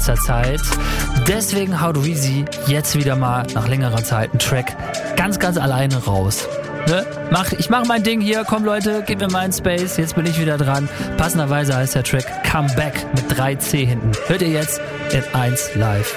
letzter Zeit. Deswegen haut Weezy jetzt wieder mal nach längerer Zeit einen Track ganz, ganz alleine raus. Ne? Ich mach mein Ding hier, komm Leute, gib mir meinen Space, jetzt bin ich wieder dran. Passenderweise heißt der Track Come Back mit 3C hinten. Hört ihr jetzt in 1 live.